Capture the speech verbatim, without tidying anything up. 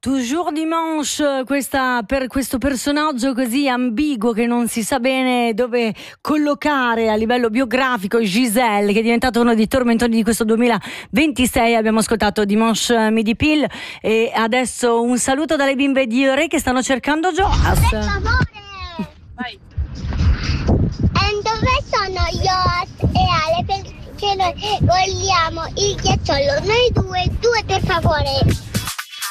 Toujours dimanche, questa, per questo personaggio così ambiguo che non si sa bene dove collocare a livello biografico, Giselle, che è diventato uno dei tormentoni di questo duemilaventisei. Abbiamo ascoltato Dimanche Midi Pile e adesso un saluto dalle bimbe di Ore che stanno cercando Joas. Per favore! Vai. E dove sono Joas e Ale? Perché noi vogliamo il ghiacciolo, noi due, due per favore.